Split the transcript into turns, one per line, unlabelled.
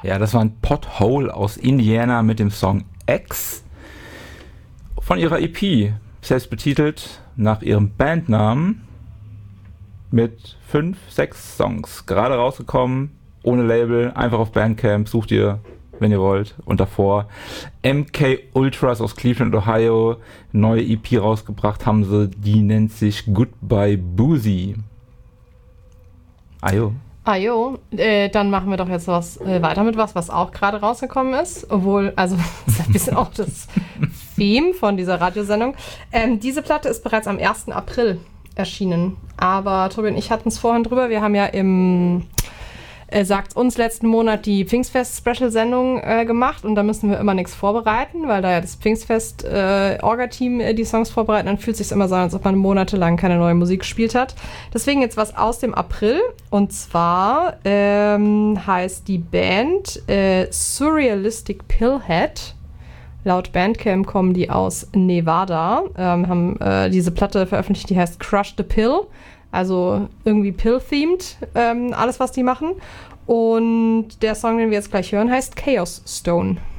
Ja, das war ein Pothole aus Indiana mit dem Song X von ihrer EP, selbst betitelt nach ihrem Bandnamen, mit 5, 6 Songs. Gerade rausgekommen, ohne Label, einfach auf Bandcamp, sucht ihr, wenn ihr wollt. Und davor MK Ultras aus Cleveland, Ohio, neue EP rausgebracht haben sie, die nennt sich Goodbye Boozy. Ajo.
Dann machen wir doch jetzt weiter mit was auch gerade rausgekommen ist. Obwohl, also das ist ein bisschen auch das Theme von dieser Radiosendung. Diese Platte ist bereits am 1. April erschienen. Aber Tobi und ich hatten es vorhin drüber. Wir haben ja im Sagt uns letzten Monat die Pfingstfest-Special-Sendung gemacht und da müssen wir immer nichts vorbereiten, weil da ja das Pfingstfest-Orga-Team die Songs vorbereiten, dann fühlt es sich immer so an, als ob man monatelang keine neue Musik gespielt hat. Deswegen jetzt was aus dem April und zwar heißt die Band Surrealistic Pillhead. Laut Bandcamp kommen die aus Nevada, haben diese Platte veröffentlicht, die heißt Crush the Pill. Also irgendwie Pill-themed, alles was die machen. Und der Song, den wir jetzt gleich hören, heißt Chaos Stone.